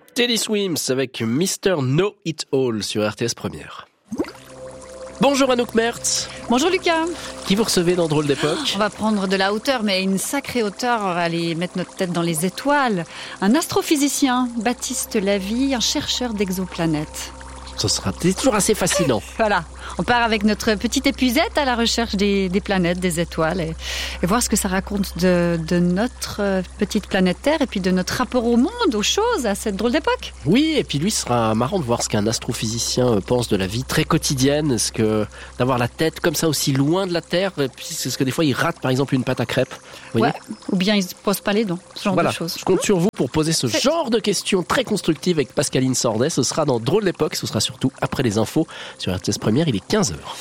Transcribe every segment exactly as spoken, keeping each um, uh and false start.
Teddy Swims avec mister Know It All sur R T S Première. Bonjour Anouk Mertz. Bonjour Lucas. Qui vous recevez dans Drôle d'époque ? On va prendre de la hauteur, mais une sacrée hauteur. On va aller mettre notre tête dans les étoiles. Un astrophysicien, Baptiste Lavie, un chercheur d'exoplanètes. Ce sera toujours assez fascinant. Voilà, on part avec notre petite épuisette à la recherche des, des planètes, des étoiles, et, et voir ce que ça raconte de, de notre petite planète Terre, et puis de notre rapport au monde, aux choses, à cette drôle d'époque. Oui, et puis lui, ce sera marrant de voir ce qu'un astrophysicien pense de la vie très quotidienne, ce que d'avoir la tête comme ça aussi loin de la Terre, et puis ce que des fois il rate par exemple une pâte à crêpes. Vous voyez ? Ouais, ou bien il se pose pas les dents, ce genre voilà, de choses. Je compte sur vous pour poser ce C'est... genre de questions très constructives avec Pascaline Sordet. Ce sera dans Drôle d'époque, ce sera surtout après les infos sur R T S Première, il est quinze heures.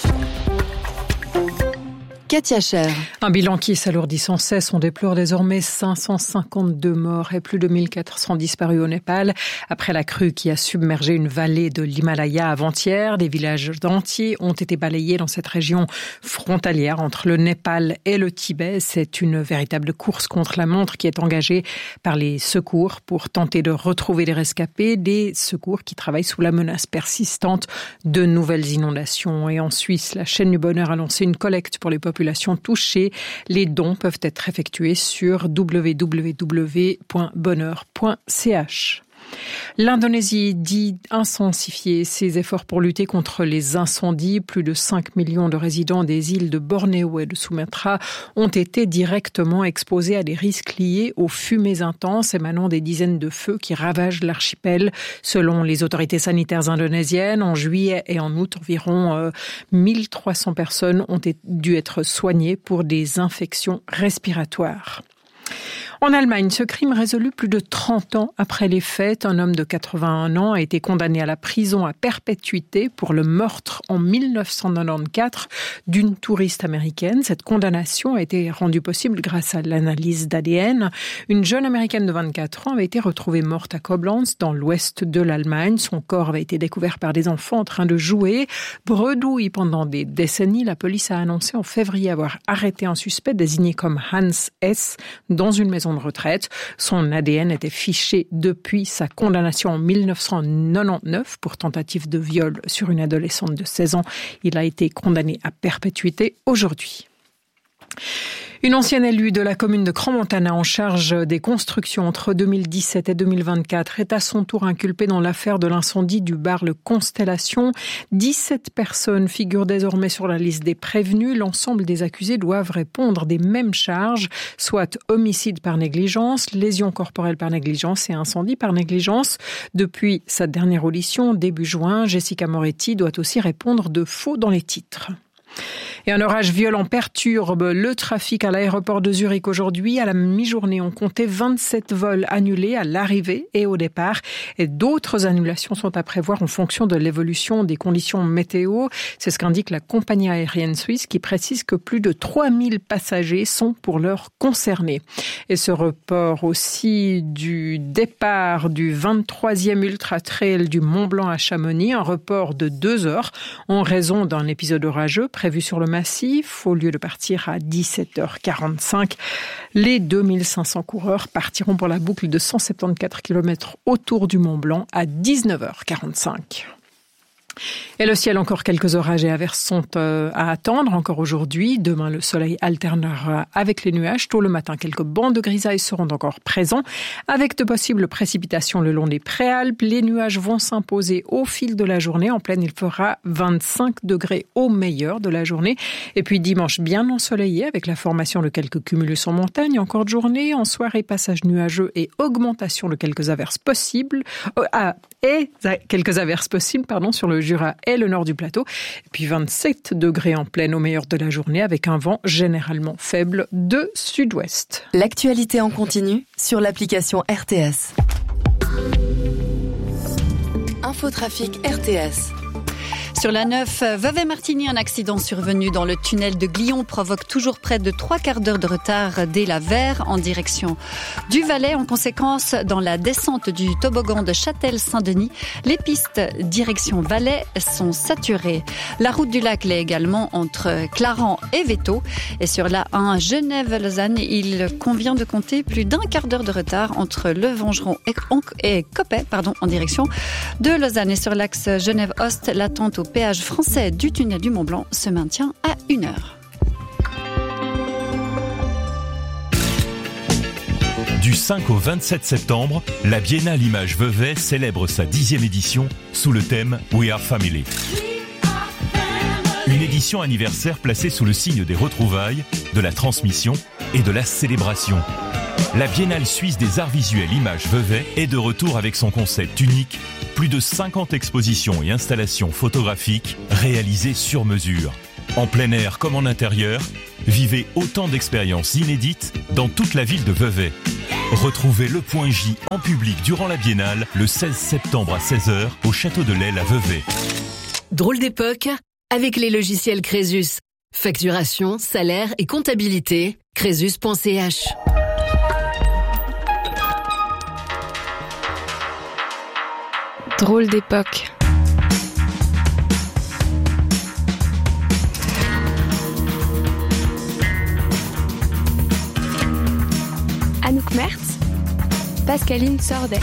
Katia Cher. Un bilan qui s'alourdit sans cesse. On déplore désormais cinq cent cinquante-deux morts et plus de mille quatre cents disparus au Népal. Après la crue qui a submergé une vallée de l'Himalaya avant-hier, des villages entiers ont été balayés dans cette région frontalière entre le Népal et le Tibet. C'est une véritable course contre la montre qui est engagée par les secours pour tenter de retrouver les rescapés. Des secours qui travaillent sous la menace persistante de nouvelles inondations. Et en Suisse, la chaîne du bonheur a lancé une collecte pour les populations touchées. Les dons peuvent être effectués sur w w w point bonheur point c h. L'Indonésie dit intensifier ses efforts pour lutter contre les incendies. Plus de cinq millions de résidents des îles de Bornéo et de Sumatra ont été directement exposés à des risques liés aux fumées intenses émanant des dizaines de feux qui ravagent l'archipel. Selon les autorités sanitaires indonésiennes, en juillet et en août, environ euh, mille trois cents personnes ont dû être soignées pour des infections respiratoires. En Allemagne, ce crime résolu plus de trente ans après les faits. Un homme de quatre-vingt-un ans a été condamné à la prison à perpétuité pour le meurtre en dix-neuf cent quatre-vingt-quatorze d'une touriste américaine. Cette condamnation a été rendue possible grâce à l'analyse d'A D N. Une jeune américaine de vingt-quatre ans avait été retrouvée morte à Koblenz, dans l'ouest de l'Allemagne. Son corps avait été découvert par des enfants en train de jouer. Bredouille pendant des décennies, la police a annoncé en février avoir arrêté un suspect désigné comme Hans S. dans une maison de retraite. Son A D N était fiché depuis sa condamnation en dix-neuf cent quatre-vingt-dix-neuf pour tentative de viol sur une adolescente de seize ans. Il a été condamné à perpétuité aujourd'hui. Une ancienne élue de la commune de Crans-Montana en charge des constructions entre deux mille dix-sept et deux mille vingt-quatre est à son tour inculpée dans l'affaire de l'incendie du bar Le Constellation. dix-sept personnes figurent désormais sur la liste des prévenus. L'ensemble des accusés doivent répondre des mêmes charges, soit homicide par négligence, lésion corporelle par négligence et incendie par négligence. Depuis sa dernière audition, début juin, Jessica Moretti doit aussi répondre de faux dans les titres. Et un orage violent perturbe le trafic à l'aéroport de Zurich aujourd'hui. À la mi-journée, on comptait vingt-sept vols annulés à l'arrivée et au départ. Et d'autres annulations sont à prévoir en fonction de l'évolution des conditions météo. C'est ce qu'indique la compagnie aérienne suisse qui précise que plus de trois mille passagers sont pour l'heure concernés. Et ce report aussi du départ du vingt-troisième Ultra Trail du Mont Blanc à Chamonix, un report de deux heures en raison d'un épisode orageux prévu sur le massif. Au lieu de partir à dix-sept heures quarante-cinq, les deux mille cinq cents coureurs partiront pour la boucle de cent soixante-quatorze kilomètres autour du Mont Blanc à dix-neuf heures quarante-cinq. Et le ciel, encore quelques orages et averses sont euh, à attendre encore aujourd'hui. Demain, le soleil alternera avec les nuages. Tôt le matin, quelques bancs de grisaille seront encore présents. Avec de possibles précipitations le long des préalpes, les nuages vont s'imposer au fil de la journée. En pleine, il fera vingt-cinq degrés au meilleur de la journée. Et puis dimanche, bien ensoleillé avec la formation de quelques cumulus en montagne. Encore de journée, en soirée, passage nuageux et augmentation de quelques averses possibles. Euh, ah, et quelques averses possibles, pardon, sur le Jura et le nord du plateau. Et puis vingt-sept degrés en pleine au meilleur de la journée avec un vent généralement faible de sud-ouest. L'actualité en continu sur l'application R T S. Infotrafic R T S. Sur la neuf, Vevey-Martigny, un accident survenu dans le tunnel de Glion provoque toujours près de trois quarts d'heure de retard dès la Vert en direction du Valais. En conséquence, dans la descente du toboggan de Châtel-Saint-Denis, les pistes direction Valais sont saturées. La route du lac l'est également entre Clarens et Véto. Et sur la un, Genève-Lausanne, il convient de compter plus d'un quart d'heure de retard entre Le Vengeron et, et Coppet, pardon, en direction de Lausanne. Et sur l'axe Genève-Ost, l'attente au péage français du tunnel du Mont-Blanc se maintient à une heure. Du cinq au vingt-sept septembre, la Biennale Images Vevey célèbre sa dixième édition sous le thème We Are Family. Une édition anniversaire placée sous le signe des retrouvailles, de la transmission et de la célébration. La Biennale suisse des arts visuels Images Vevey est de retour avec son concept unique, plus de cinquante expositions et installations photographiques réalisées sur mesure. En plein air comme en intérieur, vivez autant d'expériences inédites dans toute la ville de Vevey. Retrouvez le Point J en public durant la Biennale le seize septembre à seize heures au Château de l'Aile à Vevey. Drôle d'époque avec les logiciels Crésus. Facturation, salaire et comptabilité. Crésus point c h. Drôle d'époque. Anouk Mertz, Pascaline Sordet.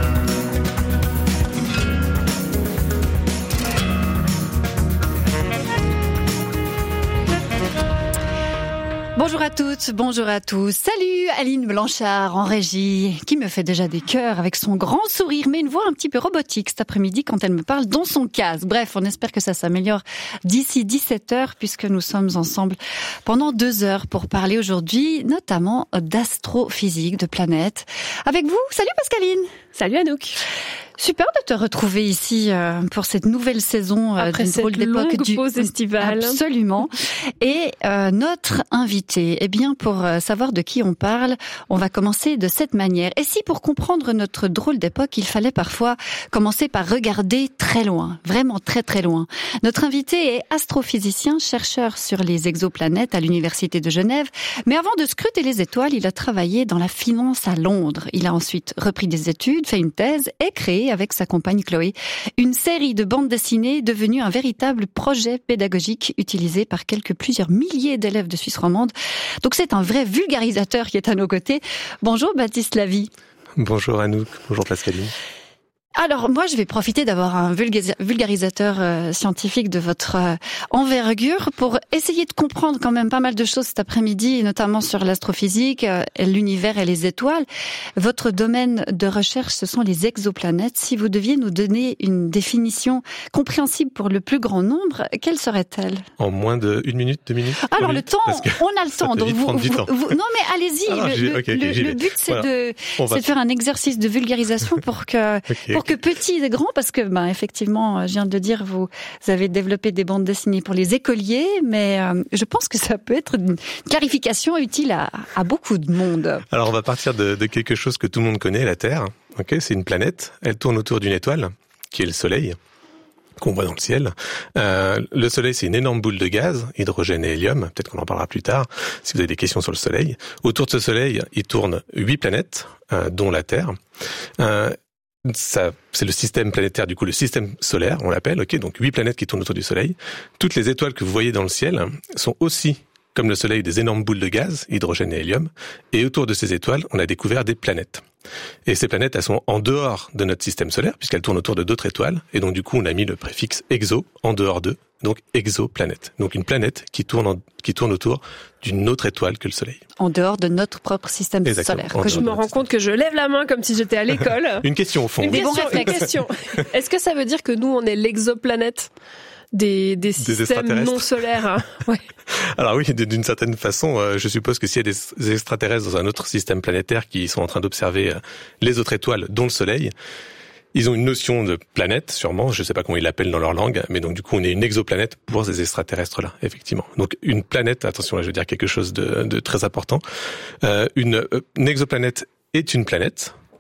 Bonjour à toutes, bonjour à tous. Salut Aline Blanchard en régie, qui me fait déjà des cœurs avec son grand sourire, mais une voix un petit peu robotique cet après-midi quand elle me parle dans son casque. Bref, on espère que ça s'améliore d'ici dix-sept heures, puisque nous sommes ensemble pendant deux heures pour parler aujourd'hui notamment d'astrophysique, de planètes. Avec vous, salut Pascaline. Salut Anouk. Super de te retrouver ici euh, pour cette nouvelle saison euh, Après d'une drôle d'époque longue du pause estivale. Absolument. Et euh, notre invité, eh bien pour euh, savoir de qui on parle, on va commencer de cette manière. Et si pour comprendre notre drôle d'époque, il fallait parfois commencer par regarder très loin, vraiment très très loin. Notre invité est astrophysicien, chercheur sur les exoplanètes à l'Université de Genève. Mais avant de scruter les étoiles, il a travaillé dans la finance à Londres. Il a ensuite repris des études, fait une thèse et créé avec sa compagne Chloé une série de bandes dessinées devenue un véritable projet pédagogique utilisé par quelques plusieurs milliers d'élèves de Suisse romande. Donc c'est un vrai vulgarisateur qui est à nos côtés. Bonjour Baptiste Lavie. Bonjour Anouk, bonjour Pascaline. Alors moi je vais profiter d'avoir un vulgarisateur euh, scientifique de votre euh, envergure pour essayer de comprendre quand même pas mal de choses cet après-midi, et notamment sur l'astrophysique, euh, l'univers et les étoiles. Votre domaine de recherche, ce sont les exoplanètes. Si vous deviez nous donner une définition compréhensible pour le plus grand nombre, quelle serait-elle? En moins de une minute, deux minutes? Alors oui, le temps, on a le temps. Donc vous, vous, vous, vous, non mais allez-y. Alors, le, le, okay, okay, le, le but c'est voilà. de, c'est de faire un exercice de vulgarisation pour que, okay, pour que petits et grands, parce que ben effectivement, je viens de le dire, vous, vous avez développé des bandes dessinées pour les écoliers, mais euh, je pense que ça peut être une clarification utile à, à beaucoup de monde. Alors on va partir de, de quelque chose que tout le monde connaît, la Terre. Ok, c'est une planète. Elle tourne autour d'une étoile, qui est le Soleil, qu'on voit dans le ciel. Euh, le Soleil, c'est une énorme boule de gaz, hydrogène et hélium. Peut-être qu'on en parlera plus tard, si vous avez des questions sur le Soleil. Autour de ce Soleil, il tourne huit planètes, euh, dont la Terre. Euh, Ça, c'est le système planétaire, du coup, le système solaire, on l'appelle, ok, donc huit planètes qui tournent autour du Soleil. Toutes les étoiles que vous voyez dans le ciel sont aussi, comme le Soleil, des énormes boules de gaz, hydrogène et hélium. Et autour de ces étoiles, on a découvert des planètes. Et ces planètes, elles sont en dehors de notre système solaire, puisqu'elles tournent autour de d'autres étoiles. Et donc, du coup, on a mis le préfixe exo, en dehors d'eux, donc exoplanète. Donc, une planète qui tourne, en, qui tourne autour d'une autre étoile que le Soleil. En dehors de notre propre système Exactement. solaire. Que je me rends compte que je lève la main comme si j'étais à l'école. Une question au fond. Une Des question, bons une question. Est-ce que ça veut dire que nous, on est l'exoplanète des, des, des systèmes non solaires? Hein? Ouais. Alors oui, d'une certaine façon, euh, je suppose que s'il y a des extraterrestres dans un autre système planétaire qui sont en train d'observer euh, les autres étoiles, dont le Soleil, ils ont une notion de planète, sûrement, je ne sais pas comment ils l'appellent dans leur langue, mais donc du coup on est une exoplanète pour ces extraterrestres-là, effectivement. Donc une planète, attention là je veux dire quelque chose de, de très important, euh, une, une exoplanète est une planète,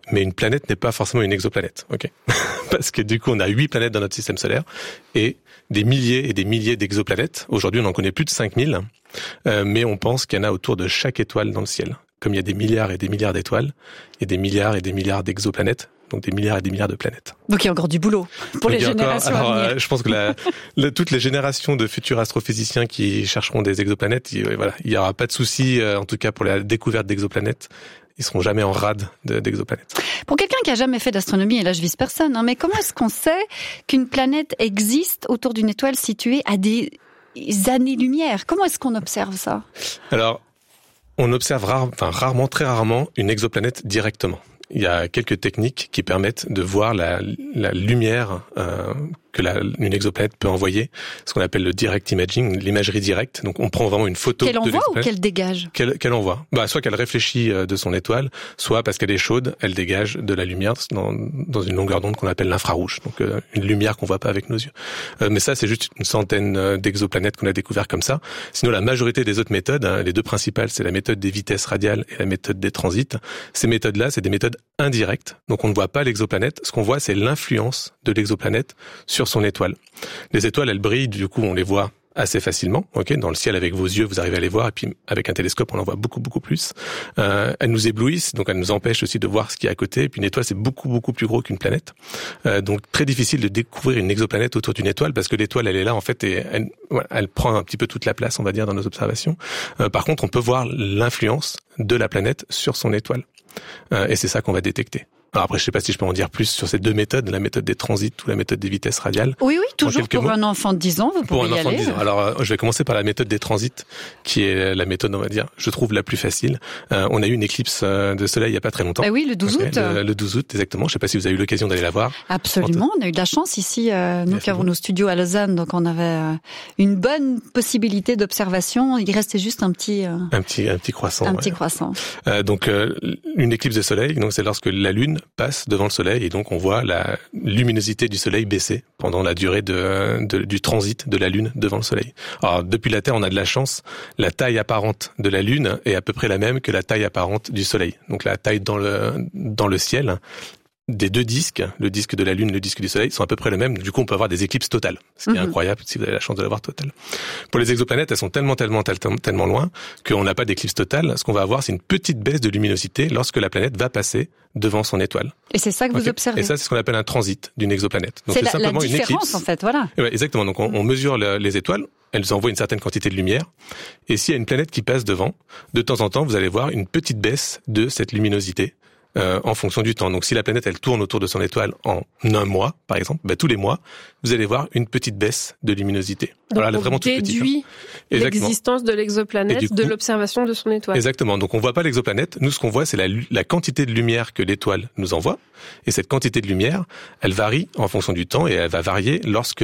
mais une planète n'est pas forcément une exoplanète, ok? Parce que du coup, on a huit planètes dans notre système solaire et des milliers et des milliers d'exoplanètes. Aujourd'hui, on en connaît plus de cinq mille, euh, mais on pense qu'il y en a autour de chaque étoile dans le ciel. Comme il y a des milliards et des milliards d'étoiles, il y a des milliards et des milliards d'exoplanètes, donc des milliards et des milliards de planètes. Donc il y a encore du boulot pour donc les générations encore, alors, à venir. Euh, je pense que la, la, toutes les générations de futurs astrophysiciens qui chercheront des exoplanètes, il, voilà, il y aura pas de souci, euh, en tout cas pour la découverte d'exoplanètes. Ils seront jamais en rade de, d'exoplanètes. Pour quelqu'un qui a jamais fait d'astronomie, et là je vise personne, hein, mais comment est-ce qu'on sait qu'une planète existe autour d'une étoile située à des années-lumière? Comment est-ce qu'on observe ça? Alors, on observe rare, enfin, rarement, très rarement, une exoplanète directement. Il y a quelques techniques qui permettent de voir la, la lumière euh, que la, une exoplanète peut envoyer, ce qu'on appelle le direct imaging, l'imagerie directe. Donc on prend vraiment une photo qu'elle de envoie l'exoplanète. Ou qu'elle dégage Qu'elle, qu'elle envoie. Bah, soit qu'elle réfléchit de son étoile, soit parce qu'elle est chaude, elle dégage de la lumière dans, dans une longueur d'onde qu'on appelle l'infrarouge. Donc euh, une lumière qu'on voit pas avec nos yeux. Euh, mais ça, c'est juste une centaine d'exoplanètes qu'on a découvert comme ça. Sinon, la majorité des autres méthodes, hein, les deux principales, c'est la méthode des vitesses radiales et la méthode des transits. Ces méthodes-là, c'est des méthodes indirectes. Donc on ne voit pas l'exoplanète. Ce qu'on voit, c'est l'influence de l'exoplanète sur son étoile. Les étoiles, elles brillent, du coup, on les voit assez facilement. Ok, dans le ciel, avec vos yeux, vous arrivez à les voir, et puis avec un télescope, on en voit beaucoup, beaucoup plus. Euh, elles nous éblouissent, donc elles nous empêchent aussi de voir ce qui est à côté. Et puis une étoile, c'est beaucoup, beaucoup plus gros qu'une planète. Euh, donc très difficile de découvrir une exoplanète autour d'une étoile, parce que l'étoile, elle est là, en fait, et elle, voilà, elle prend un petit peu toute la place, on va dire, dans nos observations. Euh, par contre, on peut voir l'influence de la planète sur son étoile. Euh, et c'est ça qu'on va détecter. Alors après, je sais pas si je peux en dire plus sur ces deux méthodes, la méthode des transits ou la méthode des vitesses radiales. Oui, oui, toujours pour mots. Un enfant de dix ans, vous pouvez y aller. Pour un enfant de dix ans. Alors, euh, je vais commencer par la méthode des transits, qui est la méthode, on va dire, je trouve la plus facile. Euh, on a eu une éclipse de soleil il y a pas très longtemps. Bah oui, le douze août. Le, le douze août, exactement. Je sais pas si vous avez eu l'occasion d'aller la voir. Absolument. On a eu de la chance ici, euh, nous qui avons nos studios à Lausanne, donc on avait euh, une bonne possibilité d'observation. Il restait juste un petit, euh, un petit, un petit croissant. Un ouais. petit croissant. Euh, donc, euh, une éclipse de soleil, donc c'est lorsque la Lune passe devant le soleil. Et donc on voit la luminosité du soleil baisser pendant la durée de, de, du transit de la Lune devant le soleil. Alors depuis la Terre, on a de la chance, la taille apparente de la Lune est à peu près la même que la taille apparente du soleil. Donc la taille dans le, dans le ciel des deux disques, le disque de la Lune et le disque du Soleil, sont à peu près les mêmes. Du coup, on peut avoir des éclipses totales, ce qui est mmh. incroyable si vous avez la chance de l'avoir totale. Pour les exoplanètes, elles sont tellement, tellement, tellement, tellement loin qu'on n'a pas d'éclipse totale. Ce qu'on va avoir, c'est une petite baisse de luminosité lorsque la planète va passer devant son étoile. Et c'est ça que vous okay. observez. Et ça, c'est ce qu'on appelle un transit d'une exoplanète. Donc, c'est, c'est la, simplement la différence, une éclipse. En fait, voilà. Et ouais, exactement. Donc, on, on mesure le, les étoiles. Elles envoient une certaine quantité de lumière. Et s'il y a une planète qui passe devant, de temps en temps, vous allez voir une petite baisse de cette luminosité. Euh, en fonction du temps. Donc si la planète elle tourne autour de son étoile en un mois, par exemple, bah, tous les mois, vous allez voir une petite baisse de luminosité. Donc Alors, elle on est vraiment déduit toute l'existence de l'exoplanète coup, de l'observation de son étoile. Exactement. Donc on voit pas l'exoplanète. Nous, ce qu'on voit, c'est la, la quantité de lumière que l'étoile nous envoie. Et cette quantité de lumière, elle varie en fonction du temps et elle va varier lorsque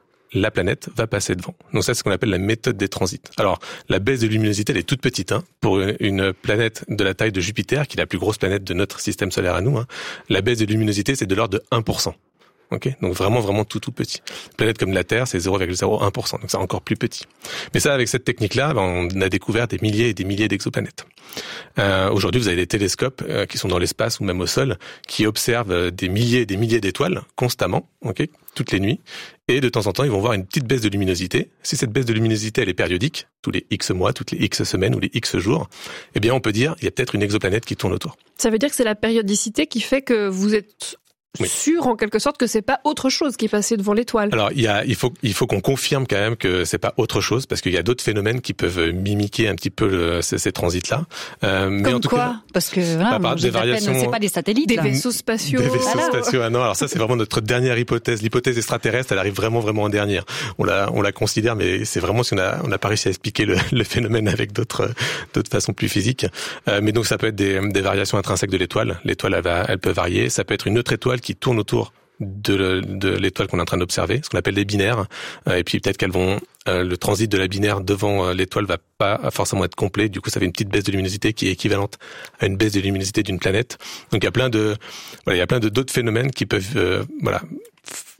la planète va passer devant. Donc ça, c'est ce qu'on appelle la méthode des transits. Alors, la baisse de luminosité, elle est toute petite, hein. Pour une planète de la taille de Jupiter, qui est la plus grosse planète de notre système solaire à nous, hein, la baisse de luminosité, c'est de l'ordre de un pour cent. Okay, donc vraiment, vraiment tout, tout petit. Une planète comme la Terre, c'est zéro virgule zéro un pour cent, donc c'est encore plus petit. Mais ça, avec cette technique-là, ben, on a découvert des milliers et des milliers d'exoplanètes. Euh, aujourd'hui, vous avez des télescopes euh, qui sont dans l'espace ou même au sol, qui observent des milliers et des milliers d'étoiles constamment, okay, toutes les nuits. Et de temps en temps, ils vont voir une petite baisse de luminosité. Si cette baisse de luminosité, elle est périodique, tous les X mois, toutes les X semaines ou les X jours, eh bien, on peut dire, il y a peut-être une exoplanète qui tourne autour. Ça veut dire que c'est la périodicité qui fait que vous êtes oui. sûr en quelque sorte que c'est pas autre chose qui est passé devant l'étoile. Alors il y a il faut il faut qu'on confirme quand même que c'est pas autre chose parce qu'il y a d'autres phénomènes qui peuvent mimiquer un petit peu le, ces, ces transits là. Euh, mais Comme en tout quoi cas, parce que voilà, bah, des variations, peine, c'est pas des satellites, des là. vaisseaux spatiaux. Des vaisseaux voilà. spatiaux. Ah non, alors ça c'est vraiment notre dernière hypothèse. L'hypothèse extraterrestre, elle arrive vraiment vraiment en dernière. On la on la considère, mais c'est vraiment si on a on n'a pas réussi à expliquer le, le phénomène avec d'autres d'autres façons plus physiques. Euh, mais donc ça peut être des des variations intrinsèques de l'étoile. L'étoile elle va elle peut varier. Ça peut être une autre étoile qui tourne autour de, le, de l'étoile qu'on est en train d'observer, ce qu'on appelle des binaires, euh, et puis peut-être qu'elles vont, euh, le transit de la binaire devant euh, l'étoile va pas forcément être complet, du coup ça fait une petite baisse de luminosité qui est équivalente à une baisse de luminosité d'une planète. Donc il y a plein de, voilà, il y a plein de d'autres phénomènes qui peuvent, euh, voilà,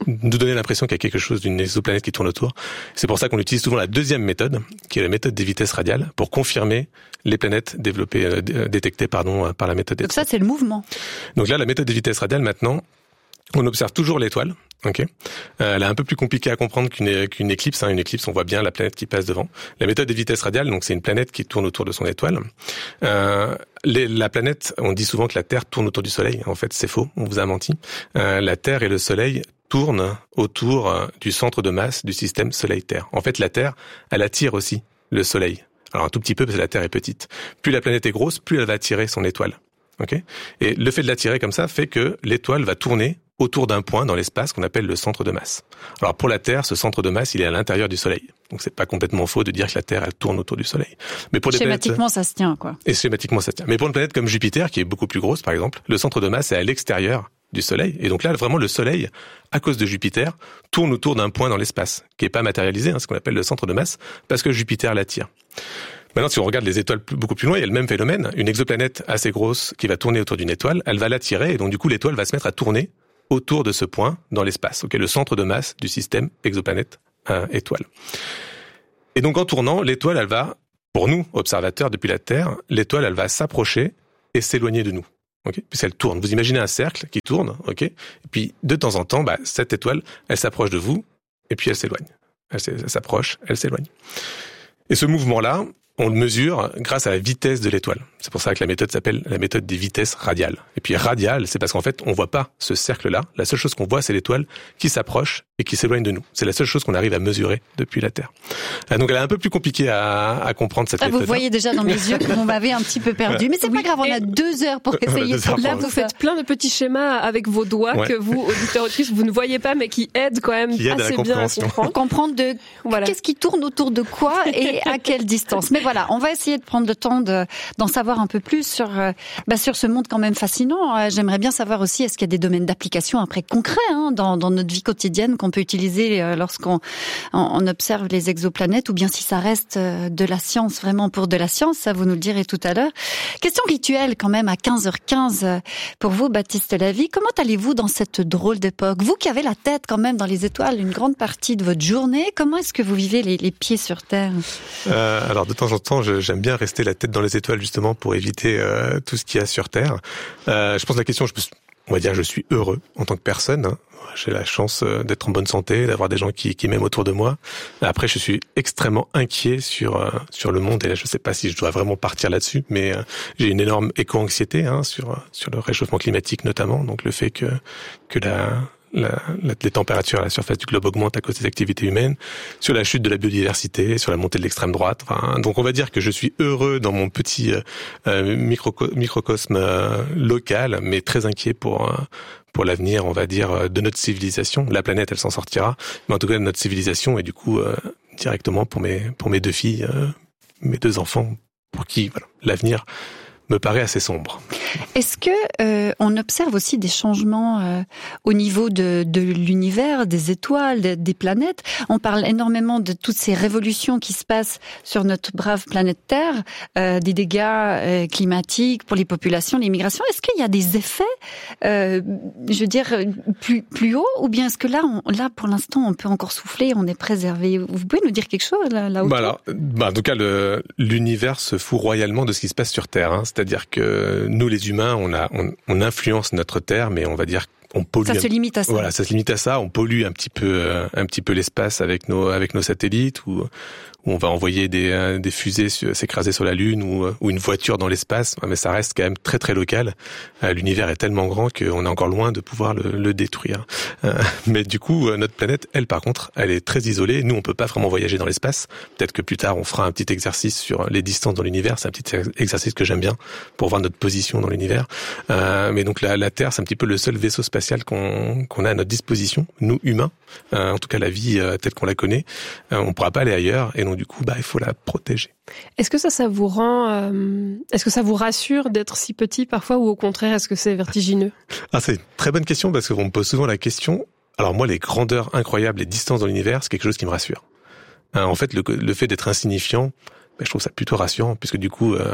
nous donner l'impression qu'il y a quelque chose d'une exoplanète qui tourne autour. C'est pour ça qu'on utilise souvent la deuxième méthode, qui est la méthode des vitesses radiales, pour confirmer les planètes développées, euh, détectées pardon, par la méthode des Donc ça, c'est le mouvement. Donc là, la méthode des vitesses radiales, maintenant, on observe toujours l'étoile. Ok. Euh, elle est un peu plus compliquée à comprendre qu'une, qu'une éclipse. Hein. Une éclipse, on voit bien la planète qui passe devant. La méthode des vitesses radiales, donc c'est une planète qui tourne autour de son étoile. Euh, les, la planète, on dit souvent que la Terre tourne autour du Soleil. En fait, c'est faux. On vous a menti. Euh, la Terre et le Soleil tournent autour du centre de masse du système Soleil-Terre. En fait, la Terre, elle attire aussi le Soleil. Alors un tout petit peu parce que la Terre est petite. Plus la planète est grosse, plus elle va attirer son étoile. Ok. Et le fait de l'attirer comme ça fait que l'étoile va tourner autour d'un point dans l'espace qu'on appelle le centre de masse. Alors pour la Terre, ce centre de masse, il est à l'intérieur du Soleil. Donc c'est pas complètement faux de dire que la Terre, elle tourne autour du Soleil. Mais pour des schématiquement, planètes, ça se tient, quoi. Et schématiquement, ça se tient. Mais pour une planète comme Jupiter, qui est beaucoup plus grosse, par exemple, le centre de masse est à l'extérieur du Soleil. Et donc là, vraiment, le Soleil, à cause de Jupiter, tourne autour d'un point dans l'espace, qui est pas matérialisé, hein, ce qu'on appelle le centre de masse, parce que Jupiter l'attire. Maintenant, si on regarde les étoiles beaucoup plus loin, il y a le même phénomène. Une exoplanète assez grosse qui va tourner autour d'une étoile, elle va l'attirer, et donc du coup, l'étoile va se mettre à tourner autour de ce point dans l'espace, ok, le centre de masse du système exoplanète-étoile. Et donc en tournant, l'étoile, elle va, pour nous, observateurs depuis la Terre, l'étoile, elle va s'approcher et s'éloigner de nous. Okay, puisqu'elle tourne. Vous imaginez un cercle qui tourne, ok, et puis de temps en temps, bah, cette étoile, elle s'approche de vous, et puis elle s'éloigne. Elle, elle s'approche, elle s'éloigne. Et ce mouvement-là, on le mesure grâce à la vitesse de l'étoile. C'est pour ça que la méthode s'appelle la méthode des vitesses radiales. Et puis radiale, c'est parce qu'en fait, on voit pas ce cercle-là. La seule chose qu'on voit, c'est l'étoile qui s'approche et qui s'éloigne de nous. C'est la seule chose qu'on arrive à mesurer depuis la Terre. Donc elle est un peu plus compliquée à, à comprendre cette ah, méthode. Vous voyez déjà dans mes yeux que vous m'avez un petit peu perdu. Mais c'est oui. pas grave, on a deux heures pour essayer. Heures Là, pour vous faites plein de petits schémas avec vos doigts ouais. que vous, auditeurs, auditrices, vous ne voyez pas, mais qui aident quand même qui assez à bien à comprendre. comprendre de voilà. qu'est-ce qui tourne autour de quoi et à quelle distance. Mais voilà, on va essayer de prendre le temps de, d'en savoir un peu plus sur, euh, bah, sur ce monde quand même fascinant. Euh, j'aimerais bien savoir aussi, est-ce qu'il y a des domaines d'application après concrets hein, dans, dans notre vie quotidienne qu'on peut utiliser euh, lorsqu'on on, on observe les exoplanètes, ou bien si ça reste euh, de la science, vraiment pour de la science, ça vous nous le direz tout à l'heure. Question rituelle quand même à quinze heures quinze pour vous, Baptiste Lavie. Comment allez-vous dans cette drôle d'époque? Vous qui avez la tête quand même dans les étoiles une grande partie de votre journée, comment est-ce que vous vivez les, les pieds sur Terre? euh, Alors de temps en temps, je, j'aime bien rester la tête dans les étoiles justement pour éviter euh, tout ce qu'il y a sur Terre. Euh, je pense que la question, je peux, on va dire, je suis heureux en tant que personne. Hein. J'ai la chance d'être en bonne santé, d'avoir des gens qui, qui m'aiment autour de moi. Après, je suis extrêmement inquiet sur euh, sur le monde et là, je ne sais pas si je dois vraiment partir là-dessus, mais euh, j'ai une énorme éco-anxiété hein, sur sur le réchauffement climatique notamment. Donc le fait que que la La, la, les températures à la surface du globe augmentent à cause des activités humaines, sur la chute de la biodiversité, sur la montée de l'extrême droite. Enfin, donc on va dire que je suis heureux dans mon petit euh, micro, microcosme euh, local, mais très inquiet pour euh, pour l'avenir, on va dire, de notre civilisation. La planète, elle s'en sortira, mais en tout cas de notre civilisation et du coup euh, directement pour mes pour mes deux filles, euh, mes deux enfants, pour qui voilà, l'avenir me paraît assez sombre. Est-ce que euh, on observe aussi des changements euh, au niveau de, de l'univers, des étoiles, de, des planètes? On parle énormément de toutes ces révolutions qui se passent sur notre brave planète Terre, euh, des dégâts euh, climatiques pour les populations, les migrations. Est-ce qu'il y a des effets, euh, je veux dire, plus plus haut, ou bien est-ce que là, on, là pour l'instant, on peut encore souffler, on est préservé? Vous pouvez nous dire quelque chose là, là autour? Bah alors, bah en tout cas, le, l'univers se fout royalement de ce qui se passe sur Terre. Hein. C'est-à-dire que nous, les humains, on a, on, on influence notre Terre, mais on va dire on pollue. Ça se limite à ça. Voilà, ça se limite à ça. On pollue un petit peu, euh, un petit peu l'espace avec nos, avec nos satellites, ou où on va envoyer des, euh, des fusées sur, s'écraser sur la Lune, ou, ou une voiture dans l'espace. Mais ça reste quand même très très local. Euh, l'univers est tellement grand qu'on est encore loin de pouvoir le, le détruire. Euh, mais du coup, notre planète, elle, par contre, elle est très isolée. Nous, on peut pas vraiment voyager dans l'espace. Peut-être que plus tard, on fera un petit exercice sur les distances dans l'univers. C'est un petit exercice que j'aime bien pour voir notre position dans l'univers. Euh, mais donc la, la Terre, c'est un petit peu le seul vaisseau spatial qu'on, qu'on a à notre disposition, nous humains. Euh, en tout cas, la vie euh, telle qu'on la connaît, euh, on pourra pas aller ailleurs. Et donc du coup, bah, il faut la protéger. Est-ce que ça, ça vous rend, euh, est-ce que ça vous rassure d'être si petit parfois, ou au contraire, est-ce que c'est vertigineux? Ah, c'est une très bonne question parce qu'on me pose souvent la question. Alors moi, les grandeurs incroyables, les distances dans l'univers, c'est quelque chose qui me rassure. Hein, en fait, le, le fait d'être insignifiant, bah, je trouve ça plutôt rassurant puisque du coup, euh,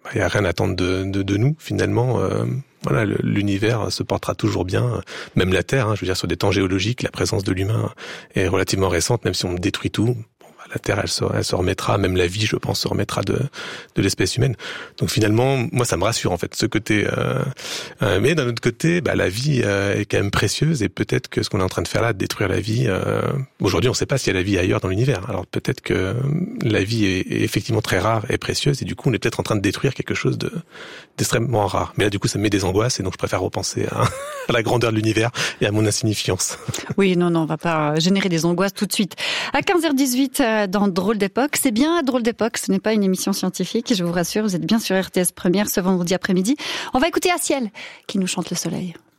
il y a rien à attendre de, de, de nous finalement. Euh, voilà, l'univers se portera toujours bien, même la Terre. Hein, je veux dire, sur des temps géologiques, la présence de l'humain est relativement récente, même si on détruit tout. La Terre, elle se, elle se remettra, même la vie, je pense, se remettra de, de l'espèce humaine. Donc finalement, moi, ça me rassure en fait, ce côté. Euh, euh, mais d'un autre côté, bah, la vie euh, est quand même précieuse, et peut-être que ce qu'on est en train de faire là, de détruire la vie. Euh, aujourd'hui, on ne sait pas s'il y a la vie ailleurs dans l'univers. Alors peut-être que la vie est, est effectivement très rare et précieuse, et du coup, on est peut-être en train de détruire quelque chose de d'extrêmement rare. Mais là, du coup, ça me met des angoisses, et donc je préfère repenser à, à la grandeur de l'univers et à mon insignifiance. Oui, non, non, on va pas générer des angoisses tout de suite. À quinze heures dix-huit. Dans Drôle d'époque. C'est bien Drôle d'époque, ce n'est pas une émission scientifique, je vous rassure, vous êtes bien sur R T S Première ce vendredi après-midi. On va écouter Aciel qui nous chante le soleil.